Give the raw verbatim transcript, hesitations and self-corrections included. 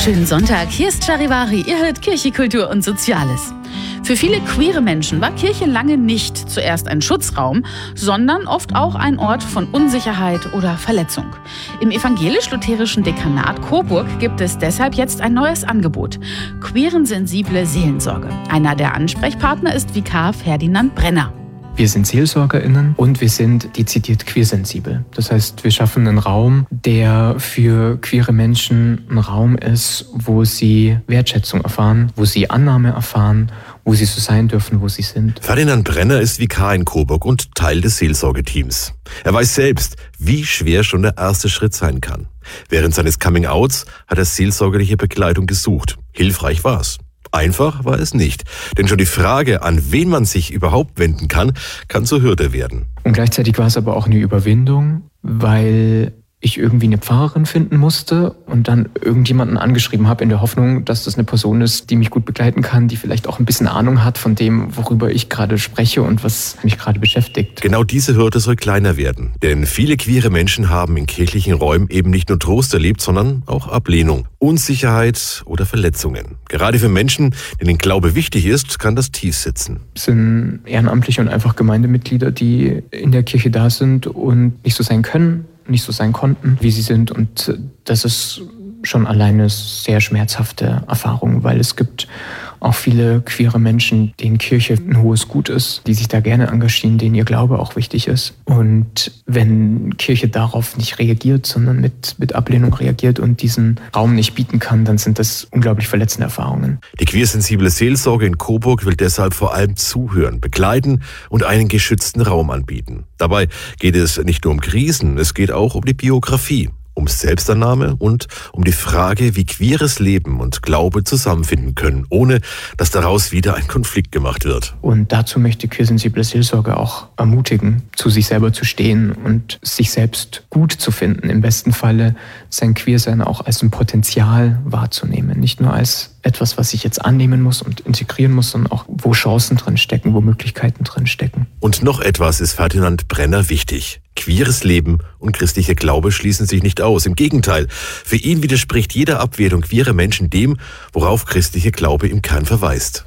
Schönen Sonntag, hier ist Charivari, ihr hört Kirche, Kultur und Soziales. Für viele queere Menschen war Kirche lange nicht zuerst ein Schutzraum, sondern oft auch ein Ort von Unsicherheit oder Verletzung. Im evangelisch-lutherischen Dekanat Coburg gibt es deshalb jetzt ein neues Angebot: queerensensible Seelensorge. Einer der Ansprechpartner ist Vikar Ferdinand Brenner. Wir sind SeelsorgerInnen und wir sind dezidiert queersensibel. Das heißt, wir schaffen einen Raum, der für queere Menschen ein Raum ist, wo sie Wertschätzung erfahren, wo sie Annahme erfahren, wo sie so sein dürfen, wo sie sind. Ferdinand Brenner ist Vikar in Coburg und Teil des Seelsorgeteams. Er weiß selbst, wie schwer schon der erste Schritt sein kann. Während seines Coming-Outs hat er seelsorgerliche Begleitung gesucht. Hilfreich war's. Einfach war es nicht, denn schon die Frage, an wen man sich überhaupt wenden kann, kann zur Hürde werden. Und gleichzeitig war es aber auch eine Überwindung, weil ich irgendwie eine Pfarrerin finden musste und dann irgendjemanden angeschrieben habe in der Hoffnung, dass das eine Person ist, die mich gut begleiten kann, die vielleicht auch ein bisschen Ahnung hat von dem, worüber ich gerade spreche und was mich gerade beschäftigt. Genau diese Hürde soll kleiner werden, denn viele queere Menschen haben in kirchlichen Räumen eben nicht nur Trost erlebt, sondern auch Ablehnung, Unsicherheit oder Verletzungen. Gerade für Menschen, denen Glaube wichtig ist, kann das tief sitzen. Es sind ehrenamtliche und einfach Gemeindemitglieder, die in der Kirche da sind und nicht so sein können, nicht so sein konnten, wie sie sind. Und das ist schon alleine eine sehr schmerzhafte Erfahrung, weil es gibt auch viele queere Menschen, denen Kirche ein hohes Gut ist, die sich da gerne engagieren, denen ihr Glaube auch wichtig ist. Und wenn Kirche darauf nicht reagiert, sondern mit, mit Ablehnung reagiert und diesen Raum nicht bieten kann, dann sind das unglaublich verletzende Erfahrungen. Die queersensible Seelsorge in Coburg will deshalb vor allem zuhören, begleiten und einen geschützten Raum anbieten. Dabei geht es nicht nur um Krisen, es geht auch um die Biografie, um Selbstannahme und um die Frage, wie queeres Leben und Glaube zusammenfinden können, ohne dass daraus wieder ein Konflikt gemacht wird. Und dazu möchte queersensible Seelsorge auch ermutigen, zu sich selber zu stehen und sich selbst gut zu finden. Im besten Falle sein Queersein auch als ein Potenzial wahrzunehmen. Nicht nur als etwas, was ich jetzt annehmen muss und integrieren muss, sondern auch, wo Chancen drin stecken, wo Möglichkeiten drin stecken. Und noch etwas ist Ferdinand Brenner wichtig: Queeres Leben und christlicher Glaube schließen sich nicht aus. Im Gegenteil, für ihn widerspricht jede Abwertung queerer Menschen dem, worauf christlicher Glaube im Kern verweist.